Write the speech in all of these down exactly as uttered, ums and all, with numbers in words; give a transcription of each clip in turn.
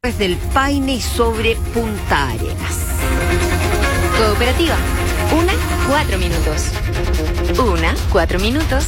Torres del Paine y sobre Punta Arenas. Cooperativa. Una, cuatro minutos. Una, cuatro minutos.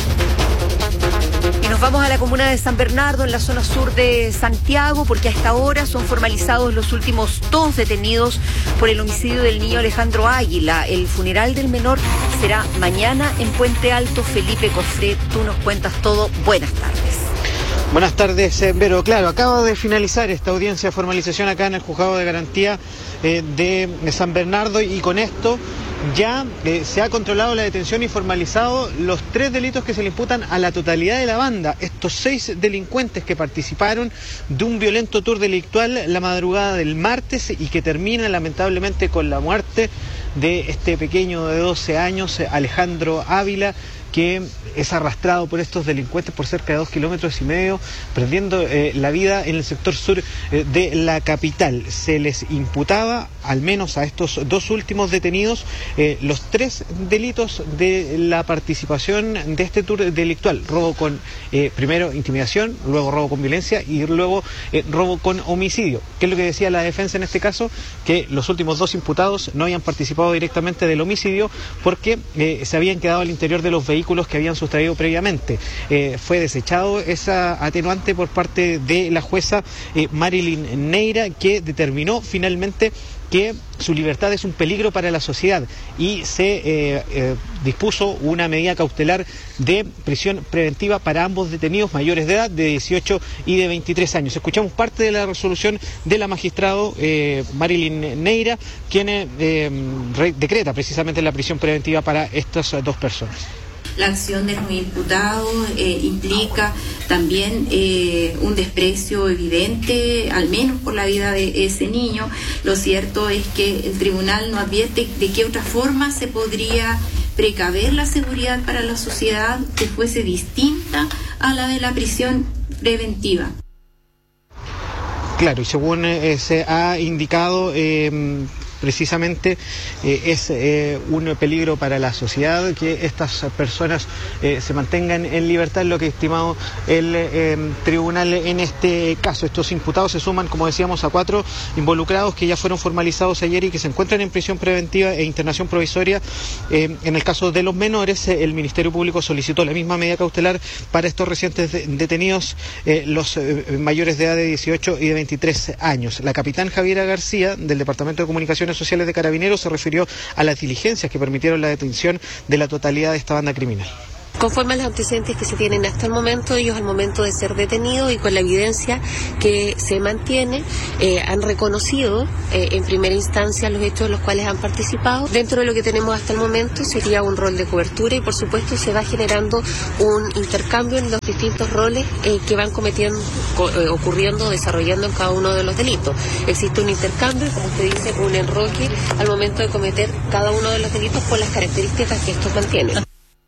Y nos vamos a la comuna de San Bernardo, en la zona sur de Santiago, porque a esta hora son formalizados los últimos dos detenidos por el homicidio del niño Alejandro Águila. El funeral del menor será mañana en Puente Alto. Felipe Cofré, tú nos cuentas todo. Buenas tardes. Buenas tardes, Vero. Claro, acaba de finalizar esta audiencia de formalización acá en el Juzgado de Garantía eh, de San Bernardo, y con esto ya eh, se ha controlado la detención y formalizado los tres delitos que se le imputan a la totalidad de la banda. Estos seis delincuentes que participaron de un violento tour delictual la madrugada del martes y que termina lamentablemente con la muerte de este pequeño de doce años, Alejandro Ávila, que es arrastrado por estos delincuentes por cerca de dos kilómetros y medio, perdiendo eh, la vida en el sector sur eh, de la capital. Se les imputaba, al menos a estos dos últimos detenidos, eh, los tres delitos de la participación de este tour delictual: robo con, eh, primero, intimidación, luego robo con violencia y luego eh, robo con homicidio. ¿Qué es lo que decía la defensa en este caso? Que los últimos dos imputados no habían participado directamente del homicidio porque eh, se habían quedado al interior de los vehículos que habían sustraído previamente. Eh, fue desechado esa atenuante por parte de la jueza eh, Marilyn Neira, que determinó finalmente que su libertad es un peligro para la sociedad y se eh, eh, dispuso una medida cautelar de prisión preventiva para ambos detenidos mayores de edad, de dieciocho y de veintitrés años. Escuchamos parte de la resolución de la magistrado eh, Marilyn Neira, quien eh, decreta precisamente la prisión preventiva para estas dos personas. La acción de los imputados eh, implica también eh, un desprecio evidente, al menos por la vida de ese niño. Lo cierto es que el tribunal no advierte de qué otra forma se podría precaver la seguridad para la sociedad que fuese distinta a la de la prisión preventiva. Claro, y según eh, se ha indicado, eh, precisamente eh, es eh, un peligro para la sociedad que estas personas eh, se mantengan en libertad, es lo que ha estimado el eh, tribunal en este caso. Estos imputados se suman, como decíamos, a cuatro involucrados que ya fueron formalizados ayer y que se encuentran en prisión preventiva e internación provisoria. Eh, en el caso de los menores, eh, el Ministerio Público solicitó la misma medida cautelar para estos recientes de detenidos, eh, los eh, mayores de edad de dieciocho y de veintitrés años. La capitán Javiera García, del Departamento de Comunicaciones Sociales de Carabineros, se refirió a las diligencias que permitieron la detención de la totalidad de esta banda criminal. Conforme a los antecedentes que se tienen hasta el momento, ellos al momento de ser detenidos y con la evidencia que se mantiene, eh, han reconocido eh, en primera instancia los hechos en los cuales han participado. Dentro de lo que tenemos hasta el momento sería un rol de cobertura y por supuesto se va generando un intercambio en los distintos roles eh, que van cometiendo, co eh, ocurriendo, desarrollando en cada uno de los delitos. Existe un intercambio, como usted dice, un enroque al momento de cometer cada uno de los delitos por las características que estos mantienen.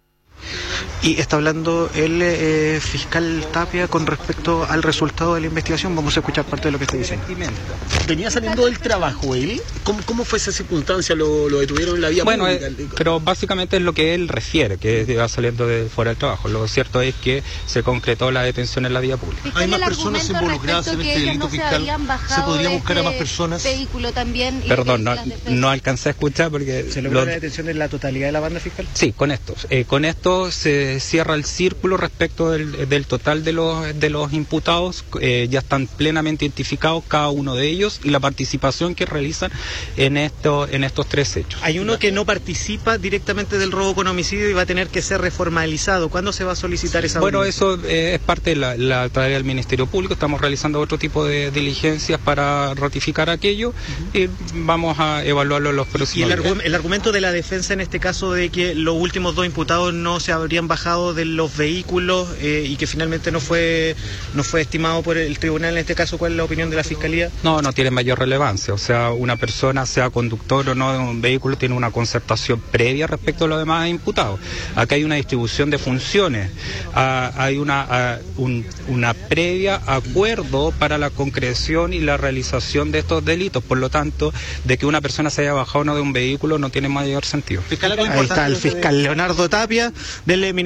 Y está hablando el eh, fiscal Tapia con respecto al resultado de la investigación. Vamos a escuchar parte de lo que está diciendo. ¿Venía saliendo del trabajo él? ¿Cómo, cómo fue esa circunstancia? ¿Lo, lo detuvieron en la vía bueno, pública? Eh, pero básicamente es lo que él refiere, que va saliendo de fuera del trabajo. Lo cierto es que se concretó la detención en la vía pública. ¿Hay más personas involucradas en este delito fiscal? ¿Se podría buscar a más personas? Vehículo también. Perdón, no, no alcancé a escuchar porque... ¿Se logró lo... la detención en la totalidad de la banda fiscal? Sí, con esto. Eh, con esto se cierra el círculo respecto del, del total de los de los imputados. Eh, ya están plenamente identificados cada uno de ellos y la participación que realizan en esto, en estos tres hechos. Hay uno que no participa directamente del robo con homicidio y va a tener que ser reformalizado. ¿Cuándo se va a solicitar esa Bueno, audiencia? eso eh, es parte de la, la tarea del Ministerio Público. Estamos realizando otro tipo de diligencias para ratificar aquello uh-huh. y vamos a evaluarlo en los próximos días. ¿Y el, días. el argumento de la defensa en este caso de que los últimos dos imputados no se habrían bajado de los vehículos eh, y que finalmente no fue no fue estimado por el tribunal en este caso? ¿Cuál es la opinión de la Fiscalía? No, no tiene mayor relevancia. O sea, una persona, sea conductor o no de un vehículo, tiene una concertación previa respecto a los demás imputados. Acá hay una distribución de funciones, ah, hay una, ah, un, una previa acuerdo para la concreción y la realización de estos delitos. Por lo tanto, de que una persona se haya bajado o no de un vehículo no tiene mayor sentido. Ahí está el fiscal Leonardo Tapia del Ministerio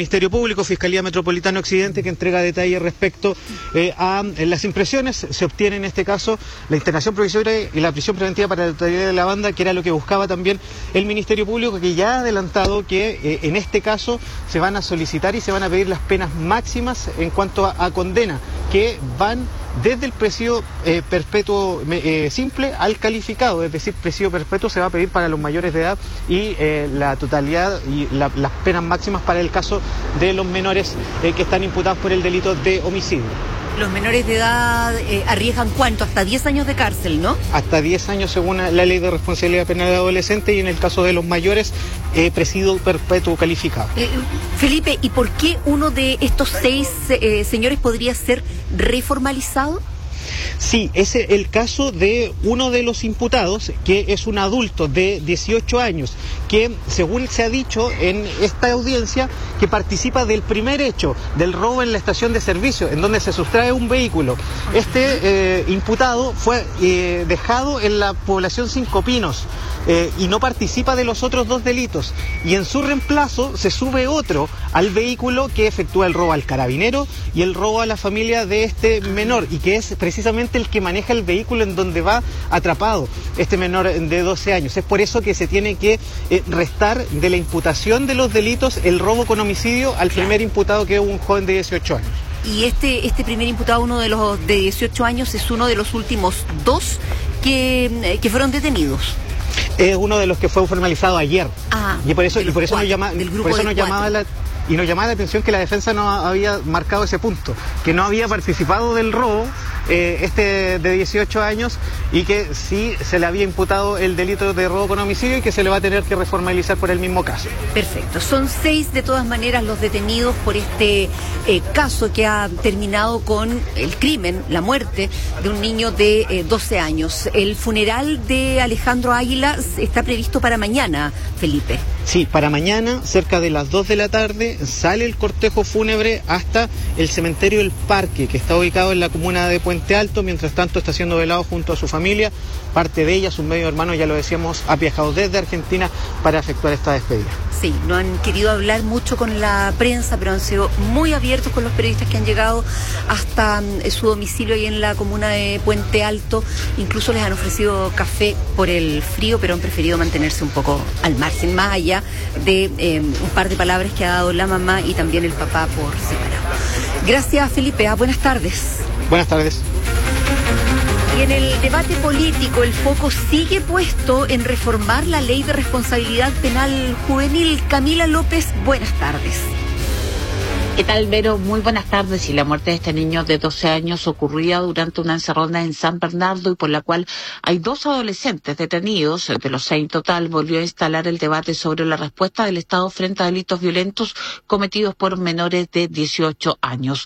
Ministerio Público, Fiscalía Metropolitana Occidente, que entrega detalles respecto eh, a eh, las impresiones. Se obtiene en este caso la internación provisoria y la prisión preventiva para la totalidad de la banda, que era lo que buscaba también el Ministerio Público, que ya ha adelantado que eh, en este caso se van a solicitar y se van a pedir las penas máximas en cuanto a, a condena, que van desde el presidio eh, perpetuo eh, simple al calificado, es decir, presidio perpetuo se va a pedir para los mayores de edad y eh, la totalidad y la, las penas máximas para el caso de los menores eh, que están imputados por el delito de homicidio. Los menores de edad eh, arriesgan ¿cuánto? Hasta diez años de cárcel, ¿no? Hasta diez años según la Ley de Responsabilidad Penal de Adolescente, y en el caso de los mayores, eh, presidio perpetuo calificado. Eh, Felipe, ¿y por qué uno de estos seis eh, señores podría ser reformalizado? Sí, es el caso de uno de los imputados, que es un adulto de dieciocho años, que según se ha dicho en esta audiencia, que participa del primer hecho, del robo en la estación de servicio, en donde se sustrae un vehículo. Este eh, imputado fue eh, dejado en la población Cinco Pinos eh, y no participa de los otros dos delitos. Y en su reemplazo se sube otro al vehículo que efectúa el robo al carabinero y el robo a la familia de este menor, y que es precisamente el que maneja el vehículo en donde va atrapado este menor de doce años. Es por eso que se tiene que eh, restar de la imputación de los delitos el robo con homicidio al primer imputado, que es un joven de dieciocho años. Y este, este primer imputado, uno de los de dieciocho años, es uno de los últimos dos que, que fueron detenidos. Es uno de los que fue formalizado ayer. Ah, y por eso, y por eso cuatro, nos, llama, del grupo por eso de nos llamaba la... Y nos llamaba la atención que la defensa no había marcado ese punto, que no había participado del robo eh, este de dieciocho años, y que sí se le había imputado el delito de robo con homicidio y que se le va a tener que reformalizar por el mismo caso. Perfecto. Son seis de todas maneras los detenidos por este eh, caso que ha terminado con el crimen, la muerte de un niño de eh, doce años. El funeral de Alejandro Águila está previsto para mañana, Felipe. Sí, para mañana, cerca de las dos de la tarde, sale el cortejo fúnebre hasta el cementerio del Parque, que está ubicado en la comuna de Puente Alto. Mientras tanto, está siendo velado junto a su familia. Parte de ella, sus medios hermanos, ya lo decíamos, ha viajado desde Argentina para efectuar esta despedida. Sí, no han querido hablar mucho con la prensa, pero han sido muy abiertos con los periodistas que han llegado hasta eh, su domicilio ahí en la comuna de Puente Alto. Incluso les han ofrecido café por el frío, pero han preferido mantenerse un poco al margen, más allá de eh, un par de palabras que ha dado la mamá y también el papá por separado. Gracias, Felipe. Ah, buenas tardes. Buenas tardes. Y en el debate político, el foco sigue puesto en reformar la Ley de Responsabilidad Penal Juvenil. Camila López, buenas tardes. ¿Qué tal, Vero? Muy buenas tardes. Y la muerte de este niño de doce años ocurría durante una encerrona en San Bernardo, y por la cual hay dos adolescentes detenidos. De los seis en total, volvió a instalar el debate sobre la respuesta del Estado frente a delitos violentos cometidos por menores de dieciocho años.